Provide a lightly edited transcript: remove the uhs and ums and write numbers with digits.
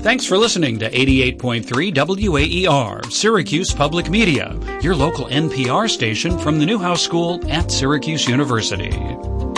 Thanks for listening to 88.3 WAER, Syracuse Public Media, your local NPR station from the Newhouse School at Syracuse University.